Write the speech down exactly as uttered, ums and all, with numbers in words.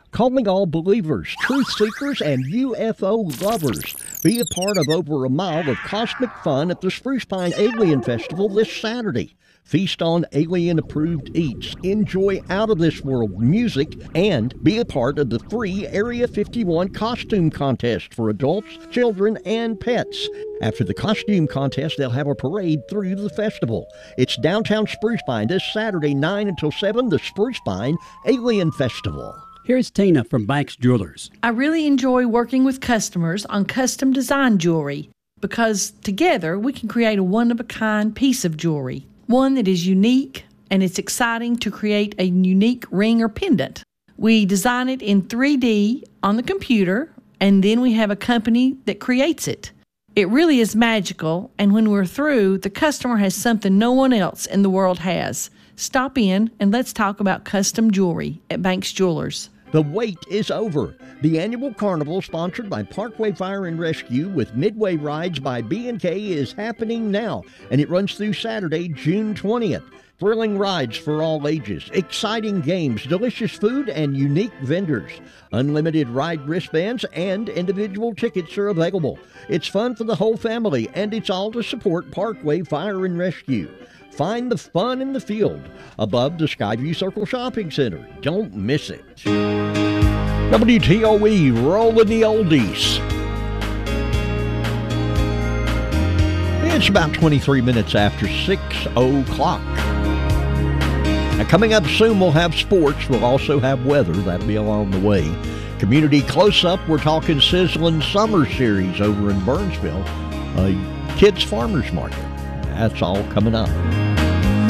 Calling all believers, truth seekers, and U F O lovers. Be a part of over a mile of cosmic fun at the Spruce Pine Alien Festival this Saturday. Feast on alien-approved eats, enjoy out-of-this-world music, and be a part of the free Area fifty-one costume contest for adults, children, and pets. After the costume contest, they'll have a parade through the festival. It's downtown Spruce Pine this Saturday, nine until seven, the Spruce Pine Alien Festival. Here's Tina from Banks Jewelers. I really enjoy working with customers on custom design jewelry because together we can create a one-of-a-kind piece of jewelry. One that is unique, and it's exciting to create a unique ring or pendant. We design it in three D on the computer, and then we have a company that creates it. It really is magical, and when we're through, the customer has something no one else in the world has. Stop in and let's talk about custom jewelry at Banks Jewelers. The wait is over. The annual carnival, sponsored by Parkway Fire and Rescue with Midway Rides by B and K, is happening now, and it runs through Saturday, June twentieth. Thrilling rides for all ages, exciting games, delicious food, and unique vendors. Unlimited ride wristbands and individual tickets are available. It's fun for the whole family, and it's all to support Parkway Fire and Rescue. Find the fun in the field above the Skyview Circle Shopping Center. Don't miss it. W T O E, rolling the oldies. It's about twenty-three minutes after six o'clock. Now, coming up soon, we'll have sports. We'll also have weather. That'll be along the way. Community Close-Up, we're talking Sizzling Summer Series over in Burnsville. Uh, Kids Farmers Market. That's all coming up.